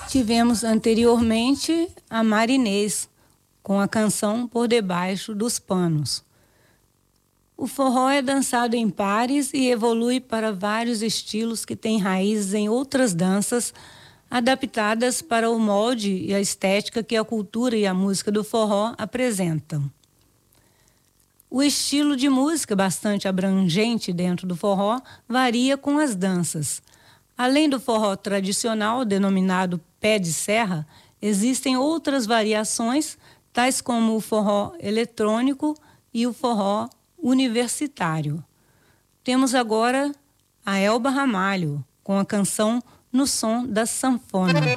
Tivemos anteriormente a Marinês, com a canção Por Debaixo dos Panos. O forró é dançado em pares e evolui para vários estilos que têm raízes em outras danças, adaptadas para o molde e a estética que a cultura e a música do forró apresentam. O estilo de música, bastante abrangente dentro do forró, varia com as danças. Além do forró tradicional, denominado pé de serra, existem outras variações, tais como o forró eletrônico e o forró universitário. Temos agora a Elba Ramalho, com a canção No Som da Sanfona.